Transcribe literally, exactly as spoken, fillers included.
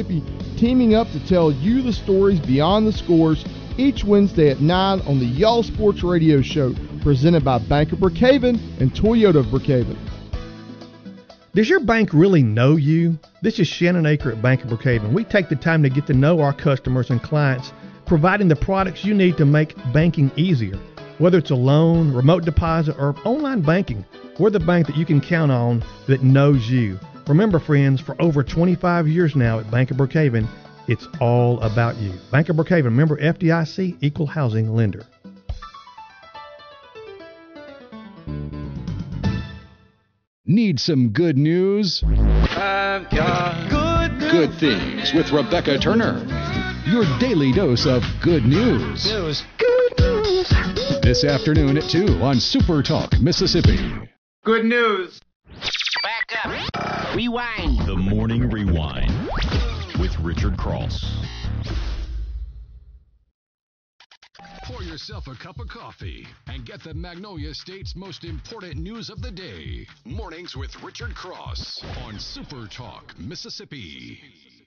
Mississippi, teaming up to tell you the stories beyond the scores each Wednesday at nine on the Y'all Sports Radio Show, presented by Bank of Brookhaven and Toyota of Brookhaven. Does your bank really know you? This is Shannon Aker at Bank of Brookhaven. We take the time to get to know our customers and clients, providing the products you need to make banking easier. Whether it's a loan, remote deposit, or online banking, we're the bank that you can count on that knows you. Remember, friends, for over twenty-five years now at Bank of Brookhaven, it's all about you. Bank of Brookhaven, member F D I C, equal housing lender. Need some good news? I've got good news. Good Things with Rebecca Turner. Your daily dose of good news. News. Good news. This afternoon at two on Super Talk, Mississippi. Good news. Back up. Rewind. The Morning Rewind with Richard Cross. Pour yourself a cup of coffee and get the Magnolia State's most important news of the day. Mornings with Richard Cross on Super Talk, Mississippi.